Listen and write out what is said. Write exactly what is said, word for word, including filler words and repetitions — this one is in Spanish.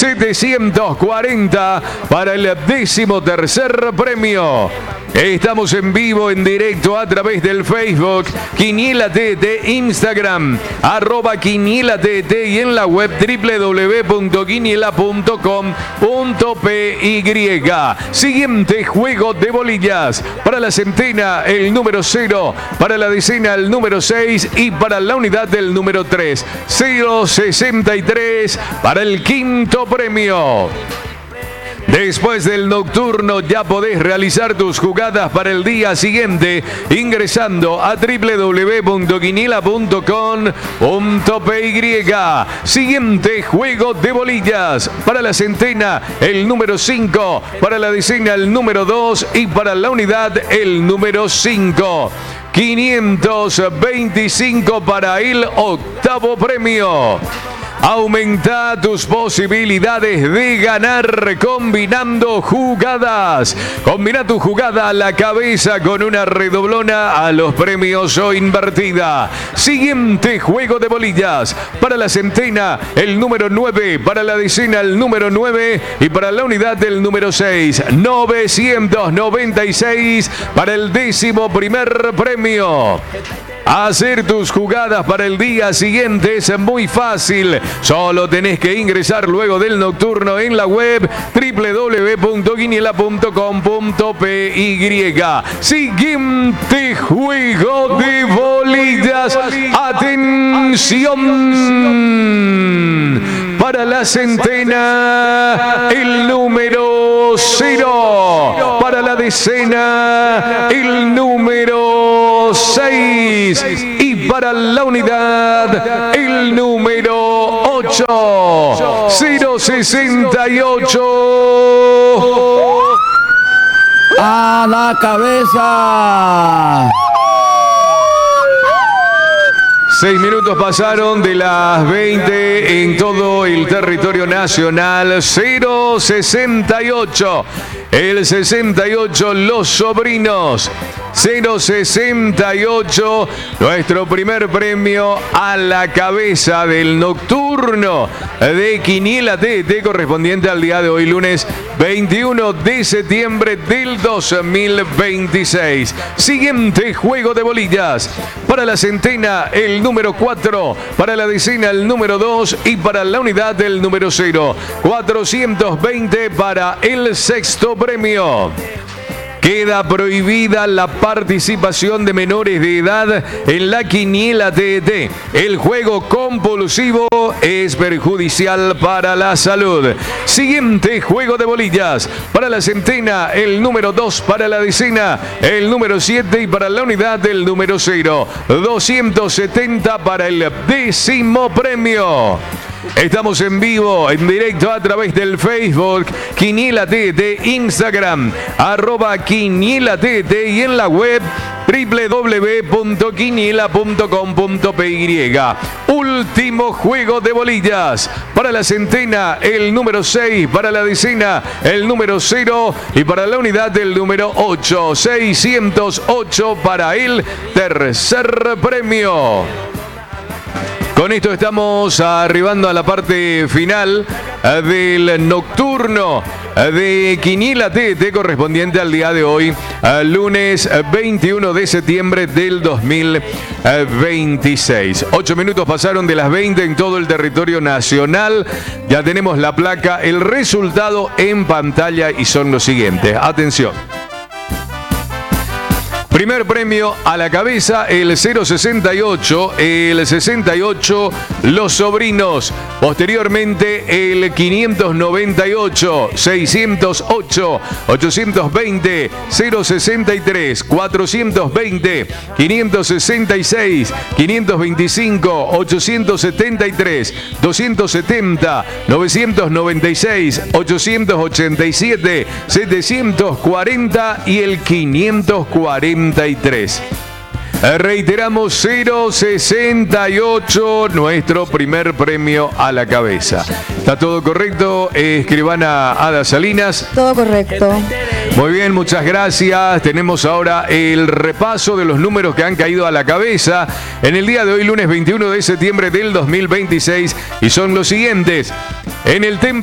setecientos cuarenta para el décimo tercer premio. Estamos en vivo, en directo a través del Facebook, Quiniela T T, Instagram, arroba Quiniela T T y en la web doble u doble u doble u punto quiniela punto com punto p y. Siguiente juego de bolillas. Para la centena, el número cero. Para la decena, el número seis. Y para la unidad, del número tres. cero sesenta y tres para el quinto premio. Después del nocturno ya podés realizar tus jugadas para el día siguiente ingresando a doble u doble u doble u punto quiniela punto com punto p y. Siguiente juego de bolillas. Para la centena, el número cinco. Para la decena, el número dos. Y para la unidad, el número cinco. quinientos veinticinco para el octavo premio. Aumenta tus posibilidades de ganar combinando jugadas. Combina tu jugada a la cabeza con una redoblona a los premios o invertida. Siguiente juego de bolillas. Para la centena, el número nueve. Para la decena, el número nueve. Y para la unidad, del número seis. novecientos noventa y seis para el décimo primer premio. Hacer tus jugadas para el día siguiente es muy fácil. Solo tenés que ingresar luego del nocturno en la web doble u doble u doble u punto quiniela punto com punto p y. Siguiente juego de bolillas. Atención. Para la centena, el número cero. Para la decena, el número seis. Y para la unidad, el número ocho. cero sesenta y ocho. A la cabeza. Seis minutos pasaron de las veinte en todo el territorio nacional. cero sesenta y ocho. El sesenta y ocho, los sobrinos. cero sesenta y ocho, nuestro primer premio a la cabeza del nocturno de Quiniela T T, correspondiente al día de hoy, lunes veintiuno de septiembre del dos mil veintiséis. Siguiente juego de bolillas. Para la centena, el número cuatro. Para la decena, el número dos. Y para la unidad, el número cero. cuatrocientos veinte para el sexto premio. Queda prohibida la participación de menores de edad en la Quiniela T T. El juego compulsivo es perjudicial para la salud. Siguiente juego de bolillas. Para la centena, el número dos. Para la decena, el número siete. Y para la unidad, del número cero. doscientos setenta para el décimo premio. Estamos en vivo, en directo a través del Facebook, Quiniela T T, Instagram, arroba Quiniela T T y en la web doble u doble u doble u punto quiniela punto com punto p y. Último juego de bolillas. Para la centena, el número seis. Para la decena, el número cero. Y para la unidad, del número ocho. seiscientos ocho para el tercer premio. Con esto estamos arribando a la parte final del nocturno de Quiniela T T, correspondiente al día de hoy, lunes veintiuno de septiembre del dos mil veintiséis. Ocho minutos pasaron de las veinte en todo el territorio nacional. Ya tenemos la placa, el resultado en pantalla y son los siguientes. Atención. Primer premio a la cabeza, el cero sesenta y ocho, el sesenta y ocho, los sobrinos. Posteriormente, el quinientos noventa y ocho, seiscientos ocho, ochocientos veinte, cero sesenta y tres, cuatrocientos veinte, quinientos sesenta y seis, quinientos veinticinco, ochocientos setenta y tres, doscientos setenta, novecientos noventa y seis, ochocientos ochenta y siete, setecientos cuarenta y el quinientos cuarenta y tres. Reiteramos, cero sesenta y ocho, nuestro primer premio a la cabeza. ¿Está todo correcto, escribana Ada Salinas? Todo correcto. Muy bien, muchas gracias. Tenemos ahora el repaso de los números que han caído a la cabeza en el día de hoy, lunes veintiuno de septiembre del dos mil veintiséis, y son los siguientes. En el